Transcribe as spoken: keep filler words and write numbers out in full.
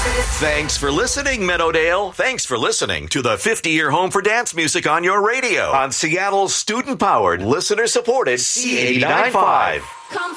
Thanks for listening, Meadowdale. Thanks for listening to the fifty-year home for dance music on your radio on Seattle's student-powered, listener-supported C eighty-nine point five.